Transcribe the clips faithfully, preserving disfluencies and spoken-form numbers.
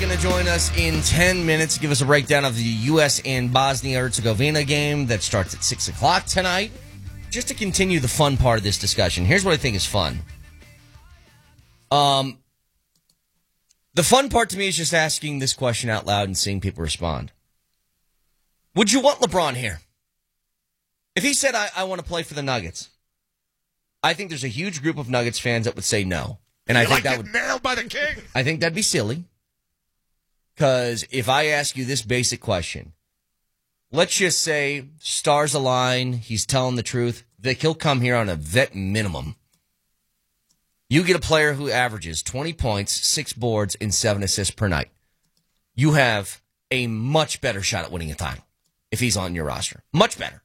going to join us in ten minutes to give us a breakdown of the U S and Bosnia-Herzegovina game that starts at six o'clock tonight. Just to continue the fun part of this discussion, here's what I think is fun. Um, the fun part to me is just asking this question out loud and seeing people respond. Would you want LeBron here? If he said, I, I want to play for the Nuggets, I think there's a huge group of Nuggets fans that would say no. And you I think like that get would nailed by the king. I think that'd be silly. Because if I ask you this basic question, let's just say stars align, he's telling the truth, Vic, he'll come here on a vet minimum. You get a player who averages twenty points, six boards, and seven assists per night. You have a much better shot at winning a title if he's on your roster. Much better.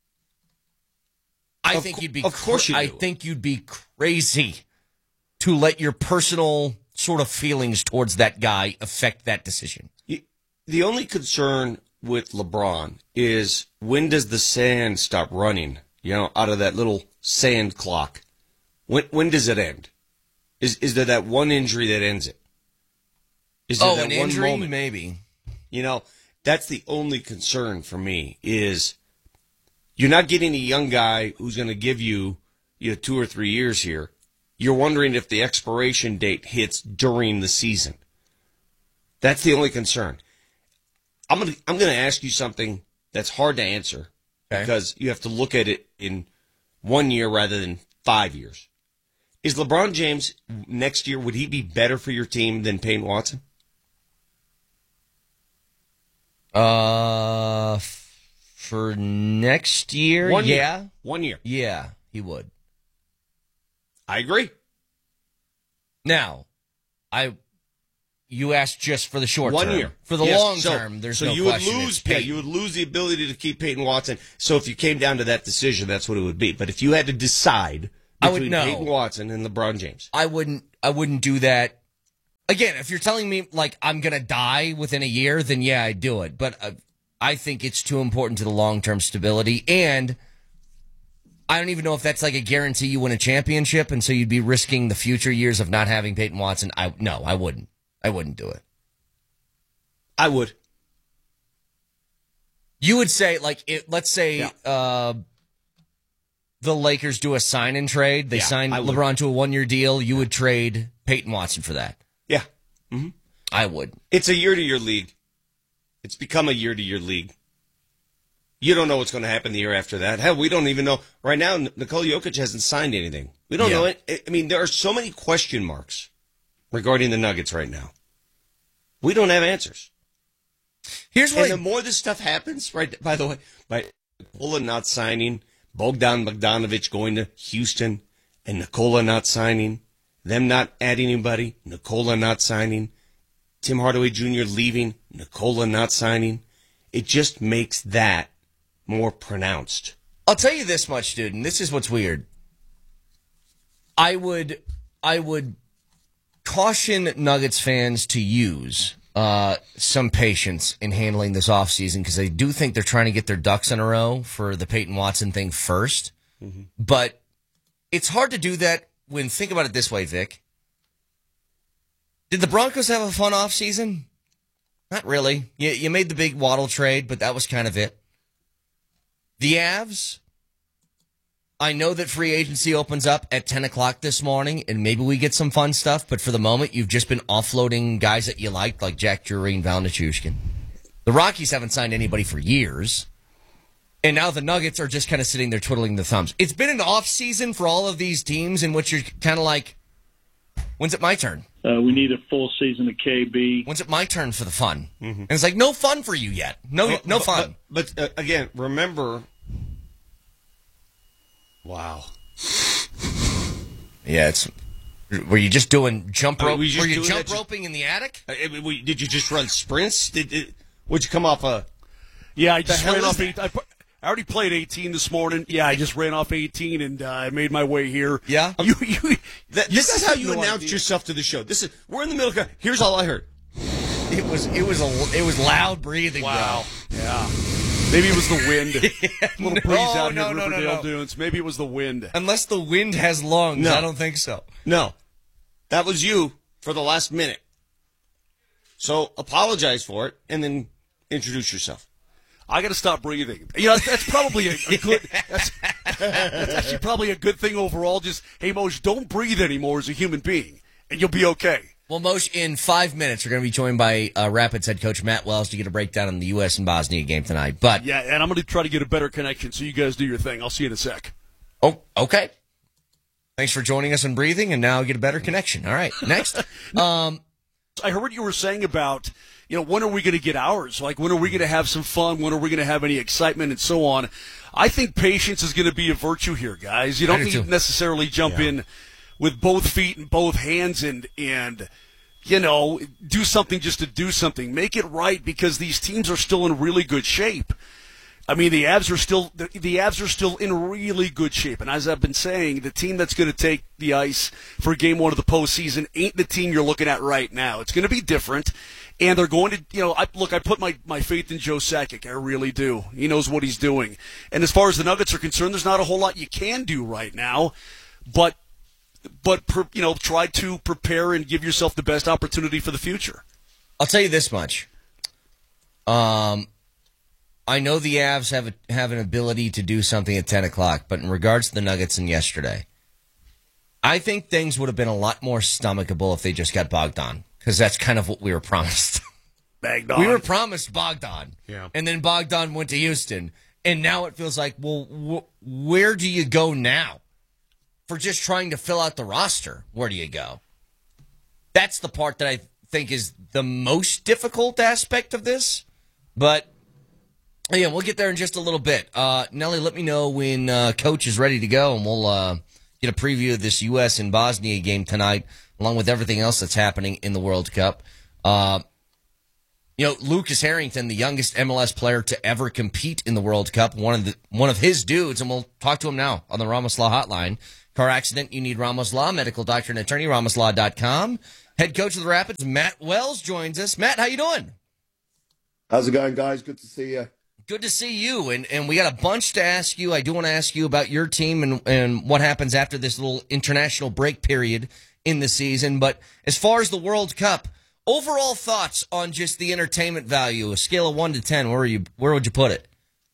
I Of think co- you'd be of course you I do. think you'd be crazy to let your personal sort of feelings towards that guy affect that decision. The only concern with LeBron is when does the sand stop running, you know, out of that little sand clock? When when does it end? Is is there that one injury that ends it? Is there Oh, that an one injury? moment? Maybe. You know, that's the only concern for me is you're not getting a young guy who's going to give you, you know, two or three years here. You're wondering if the expiration date hits during the season. That's the only concern. I'm gonna I'm gonna ask you something that's hard to answer Okay. because you have to look at it in one year rather than five years. Is LeBron James next year, would he be better for your team than Peyton Watson? Uh, f- for next year, One year. yeah, One year. yeah, he would. I agree. Now, I, you asked just for the short One term. year. For the Yes, long so- term, there's so no you would question. lose. It's Yeah, Peyton. you would lose the ability to keep Peyton Watson. So if you came down to that decision, that's what it would be. But if you had to decide I would between know. Peyton Watson and LeBron James, I wouldn't. I wouldn't do that. Again, if you're telling me like I'm gonna die within a year, then yeah, I'd do it. But uh, I think it's too important to the long term stability, and I don't even know if that's like a guarantee you win a championship, and so you'd be risking the future years of not having Peyton Watson. I no, I wouldn't. I wouldn't do it. I would. You would say like, it, let's say Yeah. uh, the Lakers do a sign and trade. They Yeah, sign I would. LeBron to a one year deal. You would trade Peyton Watson for that. Yeah. I would. It's a year-to-year league. It's become a year-to-year league. You don't know what's going to happen the year after that. Hell, we don't even know. Right now, Nikola Jokic hasn't signed anything. We don't Yeah. know it. I mean, there are so many question marks regarding the Nuggets right now. We don't have answers. Here's what And I- the more this stuff happens, right, by the way, by Nikola not signing, Bogdan Bogdanovic going to Houston, and Nikola not signing, them not adding anybody, Nikola not signing, Tim Hardaway Junior leaving, Nikola not signing. It just makes that more pronounced. I'll tell you this much, dude, and this is what's weird. I would, I would caution Nuggets fans to use uh, some patience in handling this offseason because I do think they're trying to get their ducks in a row for the Peyton Watson thing first. Mm-hmm. But it's hard to do that when, think about it this way, Vic. Did the Broncos have a fun offseason? Not really. You, you made the big Waddle trade, but that was kind of it. The Avs, I know that free agency opens up at ten o'clock this morning, and maybe we get some fun stuff, but for the moment, you've just been offloading guys that you liked, like Jack Drury and Val Nichushkin. The Rockies haven't signed anybody for years, and now the Nuggets are just kind of sitting there twiddling their thumbs. It's been an off-season for all of these teams in which you're kind of like, when's it my turn? Uh, we need a full season of K B. When's it my turn for the fun? Mm-hmm. And it's like, no fun for you yet. No, But- no but- fun. But, but uh, again, remember. Wow. Yeah, it's. Were you just doing jump I mean, rope? were you just were you doing jump that ju- roping in the attic? Uh, I mean, we- Did you just run sprints? Did, did would you come off a? Yeah, I just hell ran is off that? eight. I, pu- I already played eighteen this morning. Yeah, I just ran off eighteen and uh, I made my way here. Yeah? you, you, That, you this is guys how have you no announced idea. yourself to the show. This is we're in the middle of. Here's all I heard. It was it was a it was loud breathing. Wow. Yeah. Maybe it was the wind. A little breeze No, out here no, in no, no, Riverdale no. Dunes. Maybe it was the wind. Bro. Unless the wind has lungs, No. I don't think so. No, that was you for the last minute. So apologize for it and then introduce yourself. I got to stop breathing. You know, that's, that's probably a, a good. That's, that's actually probably a good thing overall. Just hey, Moshe, don't breathe anymore as a human being, and you'll be okay. Well, Moshe, in five minutes, we're going to be joined by uh, Rapids head coach Matt Wells to get a breakdown on the U S and Bosnia game tonight. But yeah, and I'm going to try to get a better connection. So you guys do your thing. I'll see you in a sec. Oh, okay. Thanks for joining us on breathing, and now get a better connection. All right, next. um, I heard what you were saying about, you know, when are we going to get ours? Like, when are we going to have some fun? When are we going to have any excitement and so on? I think patience is going to be a virtue here, guys. You don't need to necessarily jump yeah. in with both feet and both hands and, and, you know, do something just to do something. Make it right because these teams are still in really good shape. I mean, the Avs are still the, the Avs are still in really good shape, and as I've been saying, the team that's going to take the ice for Game One of the postseason ain't the team you're looking at right now. It's going to be different, and they're going to, you know, I, look, I put my, my faith in Joe Sakic. I really do. He knows what he's doing, and as far as the Nuggets are concerned, there's not a whole lot you can do right now, but but you know, try to prepare and give yourself the best opportunity for the future. I'll tell you this much. Um. I know the Avs have a, have an ability to do something at ten o'clock, but in regards to the Nuggets and yesterday, I think things would have been a lot more stomachable if they just got Bogdan, because that's kind of what we were promised. Bogdan. We were promised Bogdan, yeah. And then Bogdan went to Houston, and now it feels like, well, wh- where do you go now? For just trying to fill out the roster, where do you go? That's the part that I think is the most difficult aspect of this, but... Yeah, we'll get there in just a little bit. Uh, Nelly, let me know when uh, Coach is ready to go, and we'll uh, get a preview of this U S and Bosnia game tonight, along with everything else that's happening in the World Cup. Uh, you know, Lucas Harrington, the youngest M L S player to ever compete in the World Cup, one of the one of his dudes, and we'll talk to him now on the Ramos Law Hotline. Car accident, you need Ramos Law, medical doctor and attorney, ramos law dot com. Head coach of the Rapids, Matt Wells, joins us. Matt, how you doing? How's it going, guys? Good to see you. Good to see you, and, and we got a bunch to ask you. I do want to ask you about your team and, and what happens after this little international break period in the season. But as far as the World Cup, overall thoughts on just the entertainment value, a scale of one to ten, where are you? Where would you put it?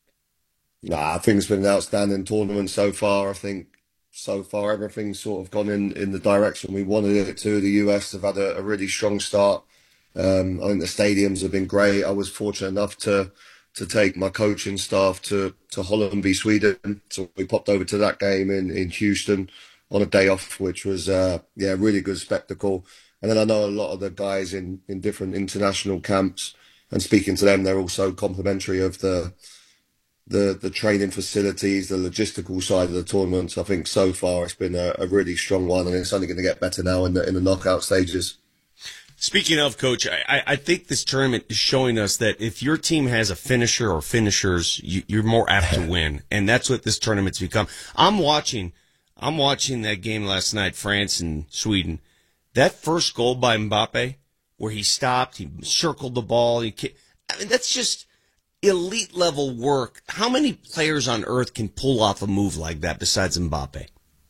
Nah, I think it's been an outstanding tournament so far. I think so far everything's sort of gone in, in the direction we wanted it to. The U S have had a, a really strong start. Um, I think the stadiums have been great. I was fortunate enough to to take my coaching staff to, to Holland v Sweden. So we popped over to that game in, in Houston on a day off, which was, uh, yeah, really good spectacle. And then I know a lot of the guys in, in different international camps, and speaking to them, they're also complimentary of the, the, the training facilities, the logistical side of the tournament. So I think so far it's been a, a really strong one, and it's only going to get better now in the, in the knockout stages. Speaking of, Coach, I, I think this tournament is showing us that if your team has a finisher or finishers, you, you're more apt to win, and that's what this tournament's become. I'm watching, I'm watching that game last night, France and Sweden. That first goal by Mbappe, where he stopped, he circled the ball, he, I mean, that's just elite level work. How many players on earth can pull off a move like that besides Mbappe?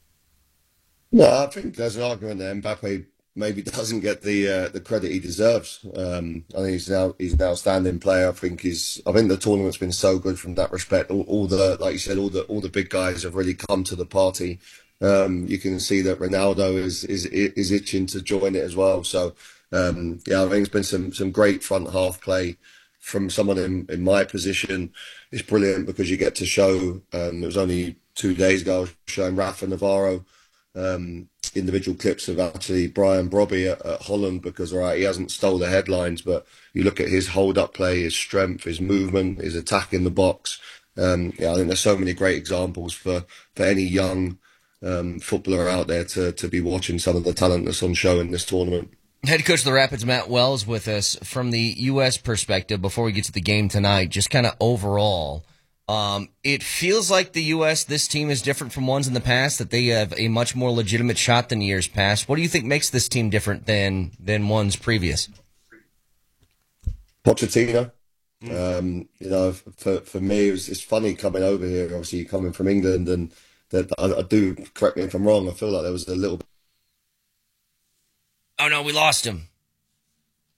No, I think there's an argument that Mbappe maybe doesn't get the uh, the credit he deserves. Um, I think he's now he's an outstanding player. I think he's. I think the tournament's been so good from that respect. All, all the like you said, all the all the big guys have really come to the party. Um, you can see that Ronaldo is is is itching to join it as well. So um, yeah, I think it's been some some great front half play from someone in, in my position. It's brilliant because you get to show. Um, it was only two days ago I was showing Rafa Navarro. Um, individual clips of actually Brian Brobby at, at Holland, because all right, he hasn't stole the headlines, but you look at his hold-up play, his strength, his movement, his attack in the box. Um, yeah, I think there's so many great examples for, for any young um, footballer out there to, to be watching some of the talent that's on show in this tournament. Head coach of the Rapids, Matt Wells, with us from the U S perspective. Before we get to the game tonight, just kind of overall, Um, it feels like the U S, this team is different from ones in the past, that they have a much more legitimate shot than years past. What do you think makes this team different than than ones previous? Pochettino. Um, you know, for for me, it was, it's funny coming over here. Obviously, coming from England, and that I, I do, correct me if I'm wrong, I feel like there was a little bit. Oh no, we lost him.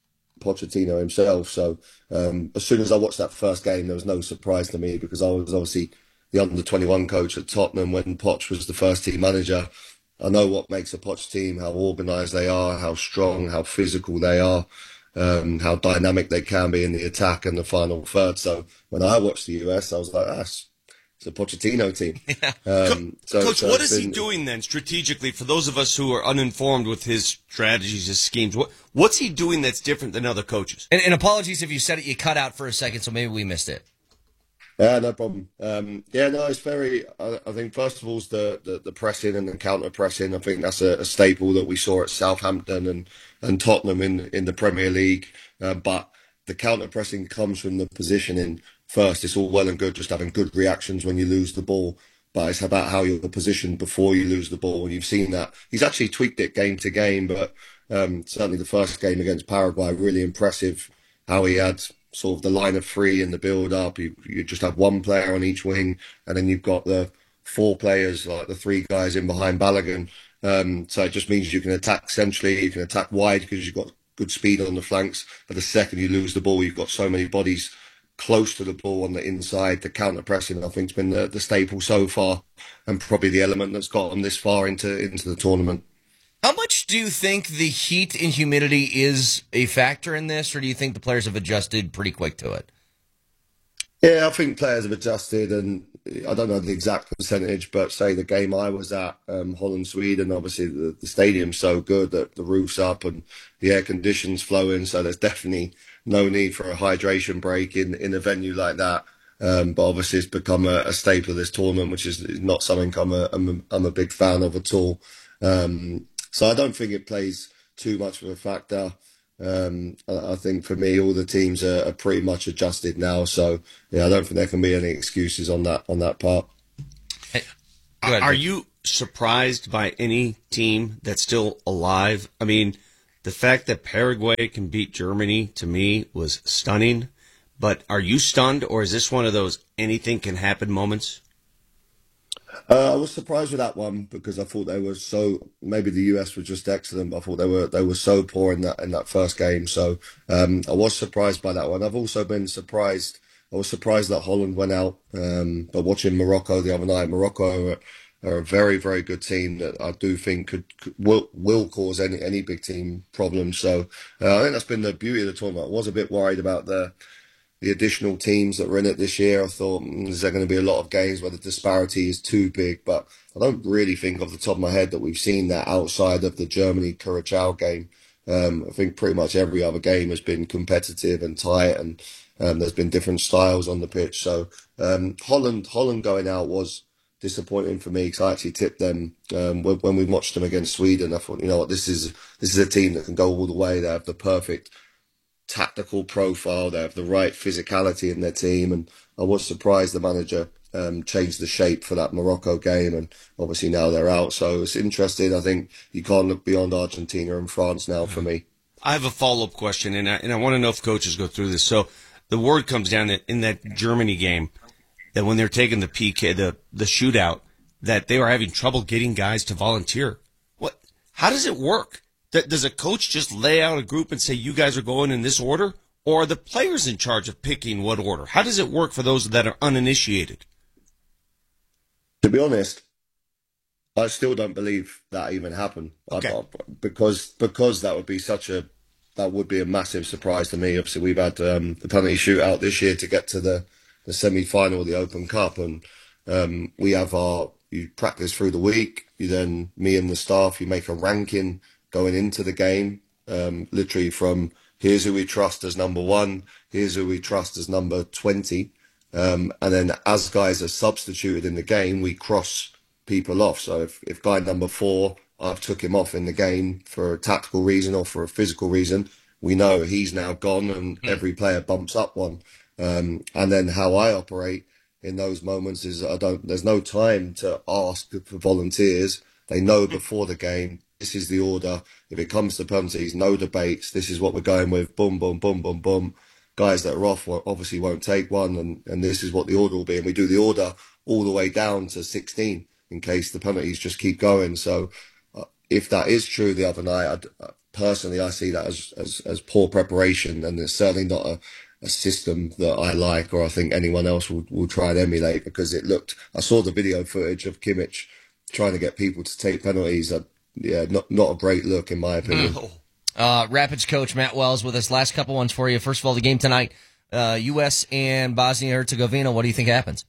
Pochettino himself. So um, as soon as I watched that first game, there was no surprise to me because I was obviously the under twenty-one coach at Tottenham when Poch was the first team manager. I know what makes a Poch team, how organised they are, how strong, how physical they are, um, how dynamic they can be in the attack and the final third. So when I watched the U S, I was like, ah, it's a Pochettino team. Yeah. Um, so, Coach, so what is been, he doing then strategically for those of us who are uninformed with his strategies, his schemes? What, what's he doing that's different than other coaches? And, and apologies if you said it, you cut out for a second, so maybe we missed it. Yeah, no problem. Um, yeah, no, it's very. I, I think first of all is the, the the pressing and the counter pressing. I think that's a, a staple that we saw at Southampton and, and Tottenham in in the Premier League. Uh, but the counter pressing comes from the positioning first. It's all well and good just having good reactions when you lose the ball, but it's about how you're positioned before you lose the ball. And you've seen that he's actually tweaked it game to game, but um, certainly the first game against Paraguay, really impressive how he had sort of the line of three in the build-up. You, you just have one player on each wing, and then you've got the four players, like the three guys in behind Balogun. Um, so it just means you can attack centrally, you can attack wide because you've got good speed on the flanks. But the second you lose the ball, you've got so many bodies close to the ball on the inside. The counter-pressing, I think, has been the, the staple so far, and probably the element that's got them this far into into the tournament. How much do you think the heat and humidity is a factor in this, or do you think the players have adjusted pretty quick to it? Yeah, I think players have adjusted, and I don't know the exact percentage, but say the game I was at, um, Holland, Sweden, obviously the, the stadium's so good that the roof's up and the air conditioning's flowing, so there's definitely no need for a hydration break in, in a venue like that. Um, but obviously it's become a, a staple of this tournament, which is not something I'm a, I'm a, I'm a big fan of at all. Um, So I don't think it plays too much of a factor. Um, I, I think for me, all the teams are, are pretty much adjusted now. So yeah, I don't think there can be any excuses on that on that part. Hey, go ahead, are Rick. you surprised by any team that's still alive? I mean, the fact that Paraguay can beat Germany to me was stunning. But are you stunned, or is this one of those anything can happen moments? Uh, I was surprised with that one because I thought they were so. Maybe the U S was just excellent, but I thought they were they were so poor in that in that first game. So um, I was surprised by that one. I've also been surprised. I was surprised that Holland went out. Um, but watching Morocco the other night, Morocco are, are a very very good team that I do think could, could will will cause any any big team problems. So uh, I think that's been the beauty of the tournament. I was a bit worried about the. the additional teams that were in it this year. I thought, mm, is there going to be a lot of games where the disparity is too big? But I don't really think off the top of my head that we've seen that outside of the Germany-Curacao game. Um, I think pretty much every other game has been competitive and tight, and um, there's been different styles on the pitch. So um, Holland Holland going out was disappointing for me because I actually tipped them um, when, when we watched them against Sweden. I thought, you know what, this is this is a team that can go all the way. They have the perfect tactical profile, they have the right physicality in their team, and I was surprised the manager um, changed the shape for that Morocco game, and obviously now they're out. So it's interesting. I think you can't look beyond Argentina and France now for me. I have a follow-up question, and I, and I want to know if coaches go through this. So the word comes down that in that Germany game, that when they're taking the P K, the, the shootout, that they were having trouble getting guys to volunteer. What? How does it work? Does a coach just lay out a group and say, you guys are going in this order? Or are the players in charge of picking what order? How does it work for those that are uninitiated? To be honest, I still don't believe that even happened. Okay. I, because because that would be such a that would be a massive surprise to me. Obviously, we've had um, the penalty shootout this year to get to the, the semi-final of the Open Cup, and um, we have our you practice through the week. You then me and the staff you make a ranking going into the game, um, literally from here's who we trust as number one, here's who we trust as number twenty. Um, and then as guys are substituted in the game, we cross people off. So if, if guy number four, I've took him off in the game for a tactical reason or for a physical reason, we know he's now gone and mm. every player bumps up one. Um, and then how I operate in those moments is I don't, there's no time to ask for volunteers. They know before the game, this is the order. If it comes to penalties, no debates. This is what we're going with. Boom, boom, boom, boom, boom. Guys that are off obviously won't take one, and, and this is what the order will be. And we do the order all the way down to sixteen in case the penalties just keep going. So uh, if that is true the other night, I'd, personally, I see that as, as, as poor preparation, and it's certainly not a, a system that I like, or I think anyone else will, will try and emulate, because it looked, I saw the video footage of Kimmich trying to get people to take penalties. Uh, yeah, not, not a great look in my opinion. Mm. Uh, Rapids coach Matt Wells with us. Last couple ones for you. First of all, the game tonight, uh, U S and Bosnia-Herzegovina. What do you think happens?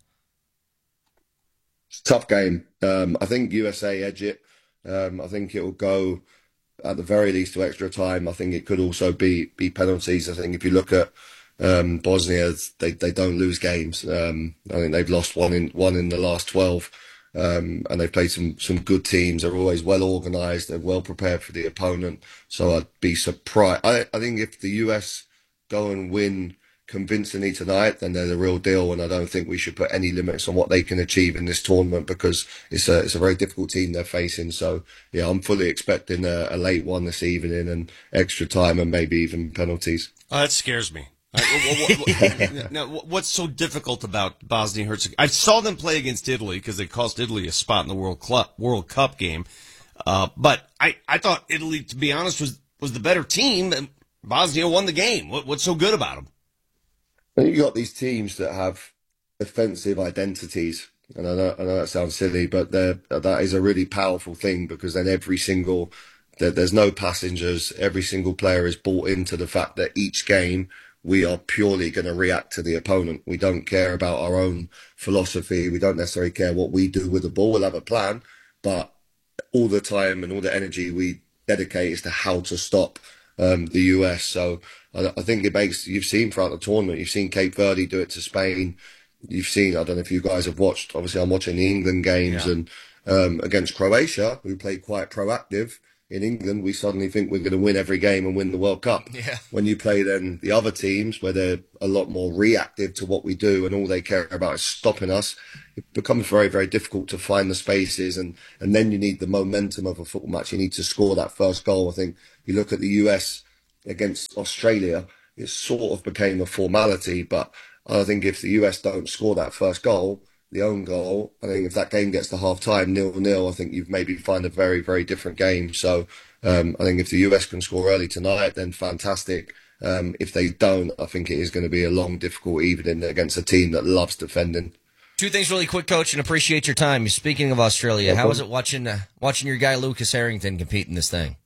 Tough game. Um, I think U S A edge it. Um, I think it will go at the very least to extra time. I think it could also be be penalties. I think if you look at um, Bosnia, they they don't lose games. Um, I think they've lost one in one in the last twelve, um, and they've played some some good teams. They're always well organised. They're well prepared for the opponent. So I'd be surprised. I I think if the U S go and win convincingly tonight, then they're the real deal, and I don't think we should put any limits on what they can achieve in this tournament, because it's a it's a very difficult team they're facing. So yeah, I'm fully expecting a, a late one this evening and extra time and maybe even penalties. Oh, that scares me. Now, what's so difficult about Bosnia Herzegovina? I saw them play against Italy because they cost Italy a spot in the World Club, World Cup game, uh, but I, I thought Italy, to be honest, was was the better team, and Bosnia won the game. What, what's so good about them? And you got these teams that have offensive identities, and I know, I know that sounds silly, but that is a really powerful thing, because then every single, there, there's no passengers, every single player is bought into the fact that each game we are purely going to react to the opponent. We don't care about our own philosophy. We don't necessarily care what we do with the ball. We'll have a plan, but all the time and all the energy we dedicate is to how to stop um, the U S. So I, I think it makes, you've seen throughout the tournament, you've seen Cape Verde do it to Spain. You've seen, I don't know if you guys have watched, obviously I'm watching the England games, yeah. and um, against Croatia, who played quite proactive. In England, we suddenly think we're going to win every game and win the World Cup. Yeah. When you play then the other teams, where they're a lot more reactive to what we do and all they care about is stopping us, it becomes very, very difficult to find the spaces. And, and then you need the momentum of a football match. You need to score that first goal. I think you look at the U S against Australia, it sort of became a formality. But I think if the U S don't score that first goal, the own goal, I think if that game gets to half time, nil-nil, I think you've maybe find a very, very different game. So um, I think if the U S can score early tonight, then fantastic. Um, if they don't, I think it is going to be a long, difficult evening against a team that loves defending. Two things really quick, Coach, and appreciate your time. Speaking of Australia, no how was it watching uh, watching your guy Lucas Harrington compete in this thing?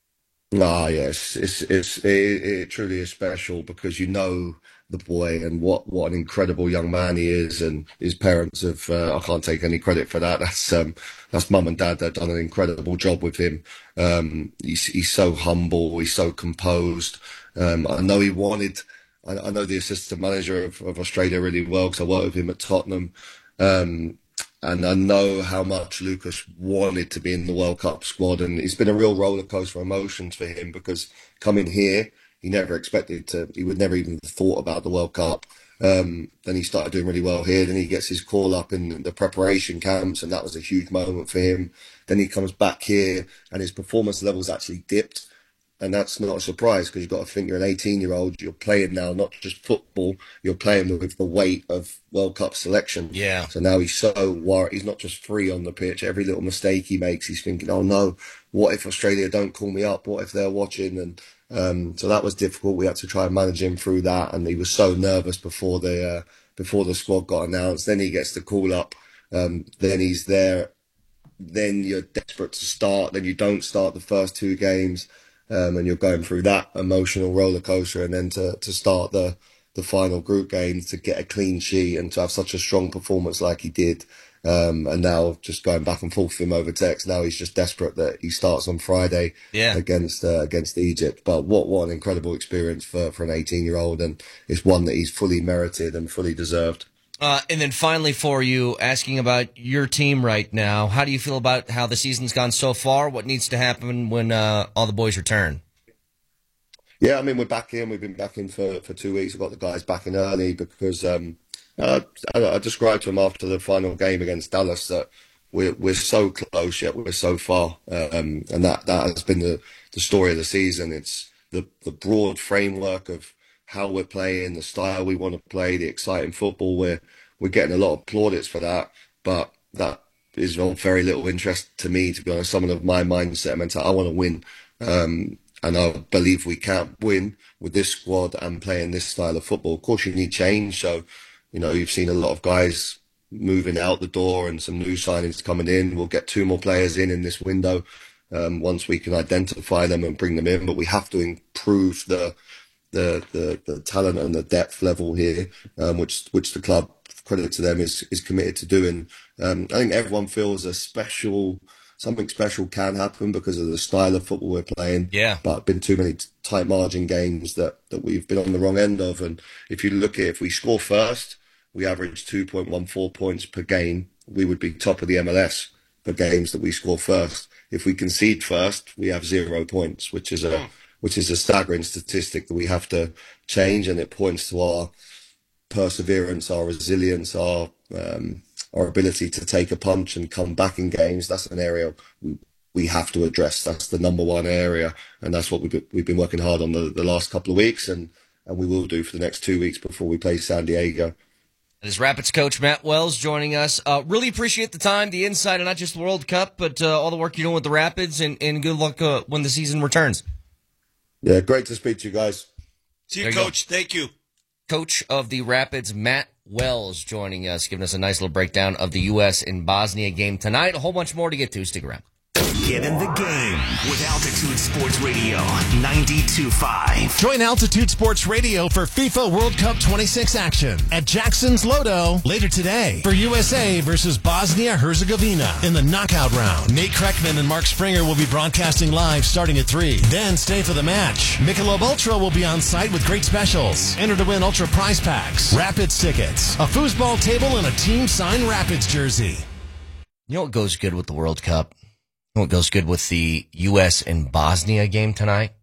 Ah, yes, it's, it's, it, it truly is special, because you know the boy and what, what an incredible young man he is, and his parents have, uh, I can't take any credit for that. That's, um, that's mum and dad that have done an incredible job with him. Um, he's, he's so humble. He's so composed. Um, I know he wanted, I, I know the assistant manager of, of Australia really well, because I worked with him at Tottenham. Um, And I know how much Lucas wanted to be in the World Cup squad, and it's been a real roller coaster of emotions for him, because coming here, he never expected to, he would never even thought about the World Cup. Um, then he started doing really well here. Then he gets his call up in the preparation camps, and that was a huge moment for him. Then he comes back here, and his performance levels actually dipped. And that's not a surprise, because you've got to think you're an eighteen-year-old. You're playing now, not just football. You're playing with the weight of World Cup selection. Yeah. So now he's so worried. He's not just free on the pitch. Every little mistake he makes, he's thinking, oh, no, what if Australia don't call me up? What if they're watching? And um, so that was difficult. We had to try and manage him through that. And he was so nervous before the, uh, before the squad got announced. Then he gets the call up. Um, then he's there. Then you're desperate to start. Then you don't start the first two games. Um, and you're going through that emotional roller coaster, and then to, to start the, the final group games, to get a clean sheet and to have such a strong performance like he did. Um, and now just going back and forth with him over text. Now he's just desperate that he starts on Friday yeah. against, uh, against Egypt. But what, what an incredible experience for, for an eighteen year old. And it's one that he's fully merited and fully deserved. Uh, and then finally for you, asking about your team right now, how do you feel about how the season's gone so far? What needs to happen when uh, all the boys return? Yeah, I mean, we're back in. We've been back in for, for two weeks. We've got the guys back in early because um, uh, I, I described to them after the final game against Dallas that we're, we're so close yet we're so far. Um, and that, that has been the, the story of the season. It's the, the broad framework of how we're playing, the style we want to play, the exciting football. We're we're getting a lot of plaudits for that, but that is of very little interest to me, to be honest. Someone of my mindset, mentality, I want to win. Um, and I believe we can't win with this squad and playing this style of football. Of course, you need change. So, you know, you've seen a lot of guys moving out the door and some new signings coming in. We'll get two more players in in this window um, once we can identify them and bring them in. But we have to improve the the the, the talent and the depth level here, um, which which the club, credit to them, is is committed to doing. Um, I think everyone feels a special. Something special can happen because of the style of football we're playing. Yeah. But been too many tight margin games that, that we've been on the wrong end of. And if you look at, if we score first, we average two point one four points per game. We would be top of the M L S for games that we score first. If we concede first, we have zero points, which is a, which is a staggering statistic that we have to change. And it points to our perseverance, our resilience, our, um, our ability to take a punch and come back in games. That's an area we, we have to address. That's the number one area. And that's what we've been, we've been working hard on the, the last couple of weeks, and, and we will do for the next two weeks before we play San Diego. That is Rapids coach Matt Wells joining us. Uh, really appreciate the time, the insight, and not just the World Cup, but uh, all the work you're doing with the Rapids, and, and good luck uh, when the season returns. Yeah, great to speak to you guys. See you, you Coach. Go. Thank you. Coach of the Rapids, Matt Wells, joining us, giving us a nice little breakdown of the U S and Bosnia game tonight. A whole bunch more to get to. Stick around. Get in the game with Altitude Sports Radio ninety-two point five. Join Altitude Sports Radio for FIFA World Cup twenty-six action at Jackson's Lodo later today for U S A versus Bosnia-Herzegovina in the knockout round. Nate Kreckman and Mark Springer will be broadcasting live starting at three. Then stay for the match. Michelob Ultra will be on site with great specials. Enter to win Ultra prize packs, Rapids tickets, a foosball table, and a team-signed Rapids jersey. You know what goes good with the World Cup? What goes good with the U S and Bosnia game tonight?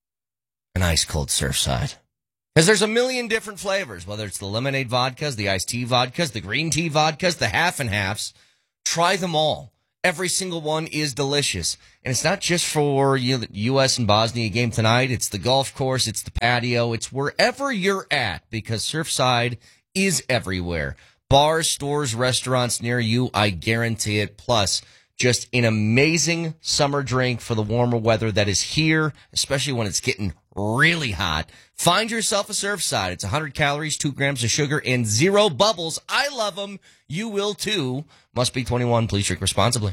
An ice cold Surfside. Because there's a million different flavors, whether it's the lemonade vodkas, the iced tea vodkas, the green tea vodkas, the half and halves. Try them all. Every single one is delicious. And it's not just for you know, the U S and Bosnia game tonight. It's the golf course. It's the patio. It's wherever you're at, because Surfside is everywhere. Bars, stores, restaurants near you, I guarantee it. Plus, just an amazing summer drink for the warmer weather that is here, especially when it's getting really hot. Find yourself a Surfside. It's one hundred calories, two grams of sugar, and zero bubbles. I love them. You will too. Must be twenty-one. Please drink responsibly.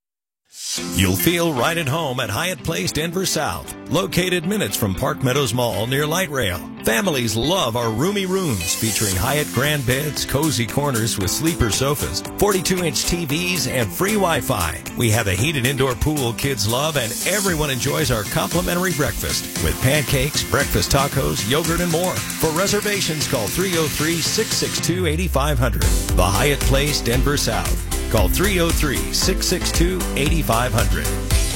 You'll feel right at home at Hyatt Place Denver South, located minutes from Park Meadows Mall near Light Rail. Families love our roomy rooms featuring Hyatt grand beds, cozy corners with sleeper sofas, forty-two inch T Vs, and free Wi-Fi. We have a heated indoor pool kids love, and everyone enjoys our complimentary breakfast with pancakes, breakfast tacos, yogurt, and more. For reservations, call three oh three, six six two, eight five zero zero. The Hyatt Place Denver South. Call three oh three, six six two, eight five zero zero.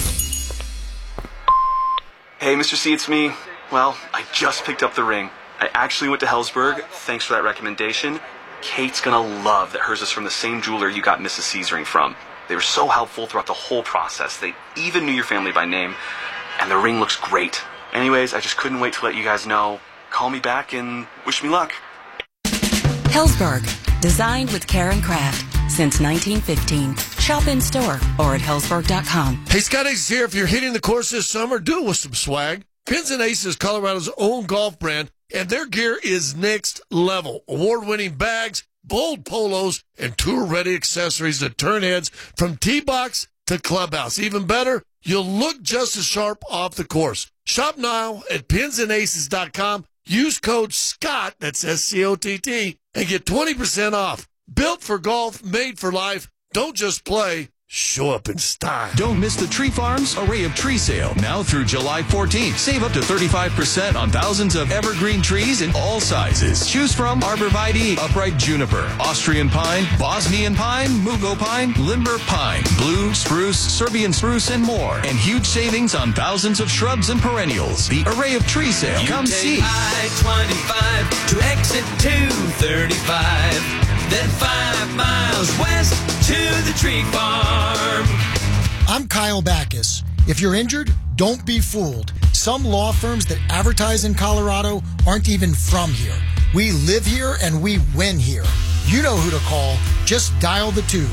Hey, Mister C, it's me. Well, I just picked up the ring. I actually went to Helzberg. Thanks for that recommendation. Kate's gonna love that hers is from the same jeweler you got Missus C's ring from. They were so helpful throughout the whole process. They even knew your family by name. And the ring looks great. Anyways, I just couldn't wait to let you guys know. Call me back and wish me luck. Helzberg. Designed with care and craft since nineteen fifteen. Shop in store or at helzberg dot com. Hey, Scott Ace here. If you're hitting the course this summer, do it with some swag. Pins and Ace is Colorado's own golf brand, and their gear is next level. Award-winning bags, bold polos, and tour-ready accessories that turn heads from tee box to clubhouse. Even better, you'll look just as sharp off the course. Shop now at pins and aces dot com. Use code SCOTT, that's S C O T T, and get twenty percent off. Built for golf, made for life. Don't just play, show up in style. Don't miss the Tree Farms Array of Tree Sale, now through July fourteenth. Save up to thirty-five percent on thousands of evergreen trees in all sizes. Choose from Arborvitae, Upright Juniper, Austrian Pine, Bosnian Pine, Mugo Pine, Limber Pine, Blue, Spruce, Serbian Spruce, and more. And huge savings on thousands of shrubs and perennials. The Array of Tree Sale. You Come take see. I twenty-five to exit two thirty-five. Then five miles west to the Tree Farm. I'm Kyle Backus. If you're injured, don't be fooled. Some law firms that advertise in Colorado aren't even from here. We live here and we win here. You know who to call. Just dial the twos.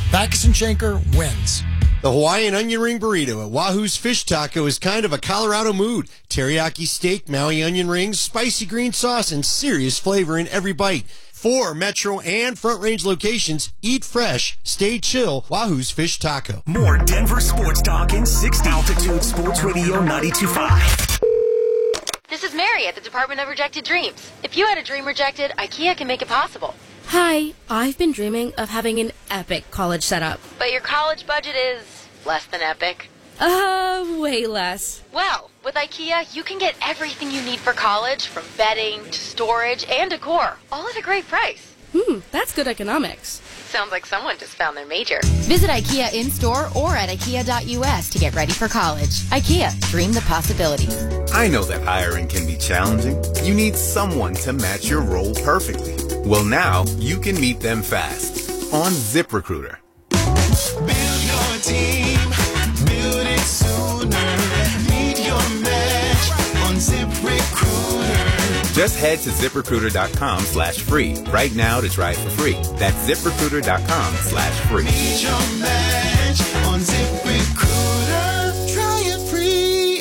Backus and Schenker wins. The Hawaiian onion ring burrito at Wahoo's Fish Taco is kind of a Colorado mood. Teriyaki steak, Maui onion rings, spicy green sauce, and serious flavor in every bite. Four Metro and Front Range locations. Eat fresh, stay chill. Wahoo's Fish Taco. More Denver sports talk in sixty. Altitude Sports Radio ninety-two point five. This is Mary at the Department of Rejected Dreams. If you had a dream rejected, IKEA can make it possible. Hi, I've been dreaming of having an epic college setup. But your college budget is less than epic. Uh, way less. Well, with IKEA, you can get everything you need for college, from bedding to storage and decor, all at a great price. Hmm, that's good economics. Sounds like someone just found their major. Visit IKEA in-store or at ikea dot u s to get ready for college. IKEA, dream the possibilities. I know that hiring can be challenging. You need someone to match your role perfectly. Well, now you can meet them fast on ZipRecruiter. Build your team, build it sooner. Meet your match on ZipRecruiter. Just head to ZipRecruiter.com slash free right now to try it for free. That's ZipRecruiter.com slash free. Meet your match on ZipRecruiter. Try it free.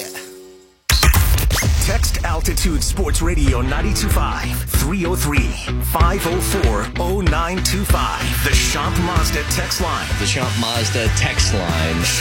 Text Altitude Sports Radio ninety-two point five, three oh three, five oh four, oh nine two five. The Shop Mazda text line. The Shop Mazda text line.